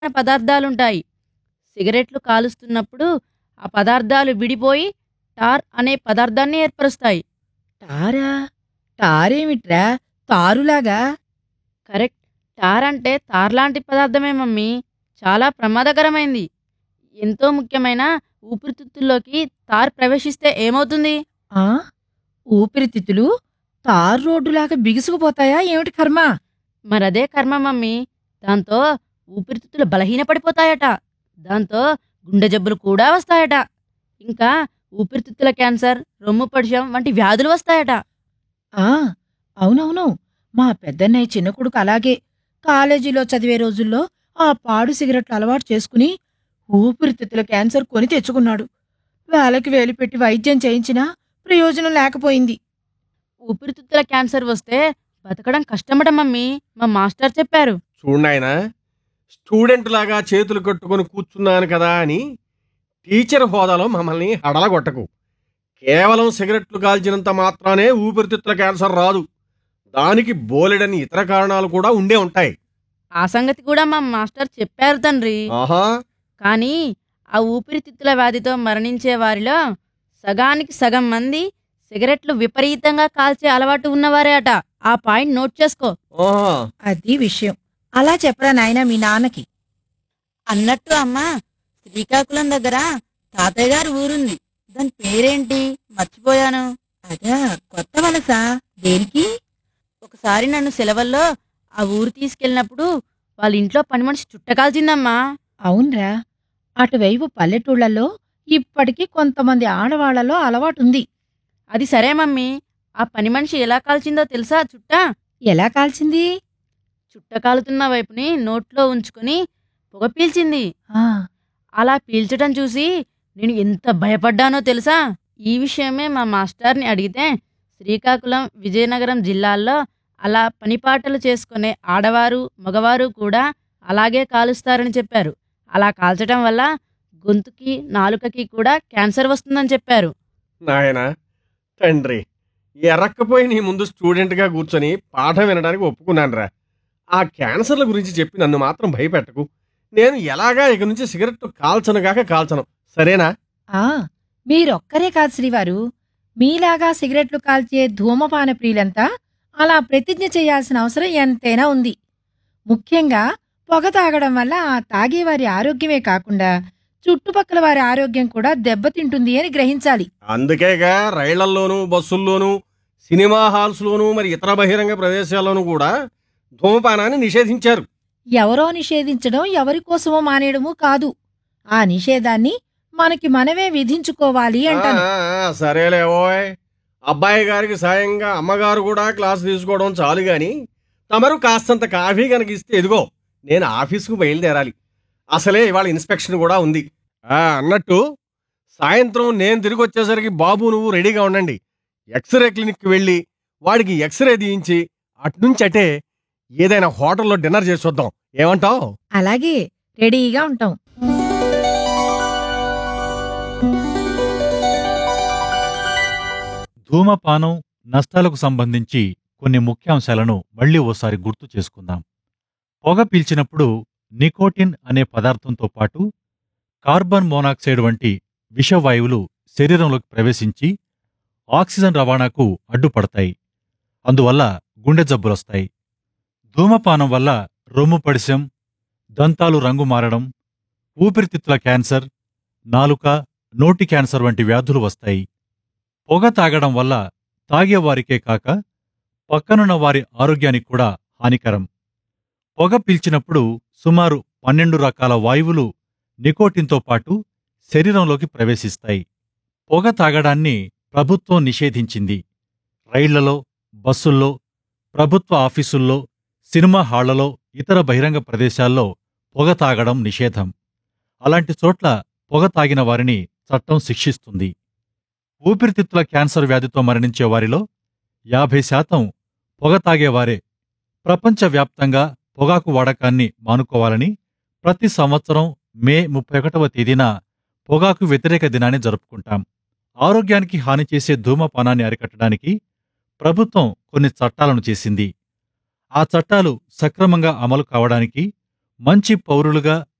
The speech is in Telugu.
పదార్థాలుంటాయి. సిగరెట్లు కాలుస్తున్నప్పుడు ఆ పదార్థాలు విడిపోయి టార్ అనే పదార్థాన్ని ఏర్పరుస్తాయి. టారా? టారేమిట్రా? తారులాగా? కరెక్ట్. టార్ అంటే తార్లాంటి పదార్థమే మమ్మీ. చాలా ప్రమాదకరమైంది. ఎంతో ముఖ్యమైన ఊపిరితిత్తుల్లోకి తార్ ప్రవేశిస్తే ఏమవుతుంది? ఆ? ఊపిరితిత్తులు తారు రోడ్డులాగా బిగుసుకుపోతాయా ఏమిటి కర్మ? మరదే కర్మ మమ్మీ. దాంతో ఊపిరితిత్తులు బలహీనపడిపోతాయట. దాంతో గుండె జబ్బులు కూడా వస్తాయట. ఇంకా ఊపిరితిత్తుల క్యాన్సర్, రొమ్ము పడిశం వంటి వ్యాధులు వస్తాయట. ఆ, అవునవును. మా పెద్దన్నయ్య చిన్న కొడుకు అలాగే కాలేజీలో చదివే రోజుల్లో ఆ పాడు సిగరెట్లు అలవాటు చేసుకుని ఊపిరితిత్తుల క్యాన్సర్ కొని తెచ్చుకున్నాడు. వేలకి వేలు పెట్టి వైద్యం చేయించినా ప్రయోజనం లేకపోయింది. ఊపిరితిత్తుల క్యాన్సర్ వస్తే బతకడం కష్టమట మమ్మీ. మా మాస్టర్ చెప్పారు. చూడాయనా, స్టూడెంట్ లాగా చేతులు కట్టుకొని కూర్చున్నాను కదా అని టీచర్ హోదాలో మమ్మల్ని హడలగొట్టకు. కేవలం సిగరెట్లు కాల్చినంత మాత్రానే ఊపిరితిత్తుల క్యాన్సర్ రాదు. దానికి బోలెడని ఇతర కారణాలు కూడా ఉండే ఉంటాయి. ఆ సంగతి కూడా మా మాస్టర్ చెప్పారు తండ్రి. ఆహా, కానీ ఆ ఊపిరితిత్తుల వ్యాధితో మరణించే వారిలో సగానికి సగం మంది సిగరెట్లు విపరీతంగా కాల్చే అలవాటు ఉన్నవారే అట. ఆ పాయింట్ నోట్ చేసుకో. ఆహా. అది విషయం. అలా చెప్పరా నాయనా మీ నాన్నకి? అన్నట్టు అమ్మా, శ్రీకాకుళం దగ్గర తాతయ్య గారి ఊరుంది. దాని పేరేంటి మర్చిపోయాను. అదా కొత్త వలస? దేనికి? ఒకసారి నన్ను సెలవుల్లో ఆ ఊరు తీసుకెళ్ళినప్పుడు వాళ్ళ ఇంట్లో పని మనిషి చుట్టకాల్చిందమ్మా. అవునరా, అటువైపు పల్లెటూళ్లలో ఇప్పటికీ కొంతమంది ఆడవాళ్లలో అలవాటుంది. అది సరే మమ్మీ, ఆ పని మనిషి ఎలా కాల్చిందో తెలుసా చుట్ట? ఎలా కాల్చింది? చుట్ట కాలుతున్న వైపుని నోట్లో ఉంచుకుని పొగ పీల్చింది. ఆ, అలా పీల్చటం చూసి నేను ఎంత భయపడ్డానో తెలుసా? ఈ విషయమే మా మాస్టర్ని అడిగితే శ్రీకాకుళం, విజయనగరం జిల్లాల్లో అలా పనిపాటలు చేసుకునే ఆడవారు, మగవారు కూడా అలాగే కాలుస్తారని చెప్పారు. అలా కాల్చటం వల్ల గొంతుకి, నాలుకకి కూడా క్యాన్సర్ వస్తుందని చెప్పారు. నాయనా, తండ్రి, ఎరక్కపోయి నీ ముందు స్టూడెంట్గా కూర్చొని పాఠం వినడానికి ఒప్పుకున్నానురా. ఆ క్యాన్సర్ల గురించి చెప్పి నన్ను మాత్రం భయపెట్టకు. నేను ఎలాగా ఇక నుంచి సిగరెట్ కాల్చనుగాక కాల్చను, సరేనా? ఆ, మీరొక్కరే కాదు శ్రీవారు. మీలాగా సిగరెట్లు కాల్చే ధూమపాన ప్రియులంతా అలా ప్రతిజ్ఞ చేయాల్సిన అవసరం ఎంతైనా ఉంది. ముఖ్యంగా పొగ తాగడం వల్ల ఆ తాగేవారి ఆరోగ్యమే కాకుండా చుట్టుపక్కల వారి ఆరోగ్యం కూడా దెబ్బతింటుంది అని గ్రహించాలి. అందుకేగా రైళ్లల్లోనూ, బస్సుల్లోనూ, సినిమా హాల్స్లోనూ, మరి ఇతర బహిరంగ ప్రదేశాల్లోనూ కూడా ధూమపానాన్ని నిషేధించారు. ఎవరో నిషేధించడం ఎవరికోసమో మానేయడమూ కాదు. ఆ నిషేధాన్ని మనకి మనమే విధించుకోవాలి అంటాను. సరేలేవోయ్, అబ్బాయి గారికి సాయంగా అమ్మగారు కూడా క్లాస్ తీసుకోవడం చాలు గాని తమరు కాస్తంత కాఫీ కనుక ఇస్తే ఎదుగో నేను ఆఫీసుకు బయలుదేరాలి. అసలే ఇవాళ ఇన్స్పెక్షన్ కూడా ఉంది. అన్నట్టు సాయంత్రం నేను తిరిగి వచ్చేసరికి బాబు నువ్వు రెడీగా ఉండండి. ఎక్స్రే క్లినిక్కి వెళ్ళి వాడికి ఎక్స్రే తీయించి అట్నుంచి అటే ఏదైనా హోటల్లో డిన్నర్ చేసి వద్దాం. ఏమంటావ్? అలాగే, రెడీగా ఉంటాం. ధూమపానం నష్టాలకు సంబంధించి కొన్ని ముఖ్యాంశాలను మళ్లీ ఓసారి గుర్తు చేసుకుందాం. పొగ పీల్చినప్పుడు నికోటిన్ అనే పదార్థంతో పాటు కార్బన్ మోనాక్సైడ్ వంటి విషవాయువులు శరీరంలోకి ప్రవేశించి ఆక్సిజన్ రవాణాకు అడ్డుపడతాయి. అందువల్ల గుండె జబ్బులొస్తాయి. ధూమపానం వల్ల రొమ్ము పడిశం, దంతాలు రంగు మారడం, ఊపిరితిత్తుల క్యాన్సర్, నాలుక, నోటి క్యాన్సర్ వంటి వ్యాధులు వస్తాయి. పొగ తాగడం వల్ల తాగేవారికే కాక పక్కనున్న వారి ఆరోగ్యానికి కూడా హానికరం. పొగ పీల్చినప్పుడు సుమారు 12 రకాల వాయువులు నికోటిన్తో పాటు శరీరంలోకి ప్రవేశిస్తాయి. పొగ తాగడాన్ని ప్రభుత్వం నిషేధించింది. రైళ్లలో, బస్సుల్లో, ప్రభుత్వ ఆఫీసుల్లో, సినిమా హాళ్లలో, ఇతర బహిరంగ ప్రదేశాల్లో పొగ తాగడం నిషేధం. అలాంటి చోట్ల పొగ తాగిన వారిని చట్టం శిక్షిస్తుంది. ఊపిరితిత్తుల క్యాన్సర్ వ్యాధితో మరణించే వారిలో 50% పొగ తాగేవారే. ప్రపంచవ్యాప్తంగా పొగాకు వాడకాన్ని మానుకోవాలని ప్రతి సంవత్సరం మే 31వ తేదీన పొగాకు వ్యతిరేక దినాన్ని జరుపుకుంటాం. ఆరోగ్యానికి హాని చేసే ధూమపానాన్ని అరికట్టడానికి ప్రభుత్వం కొన్ని చట్టాలను చేసింది. ఆ చట్టాలు సక్రమంగా అమలు కావడానికి మంచి పౌరులుగా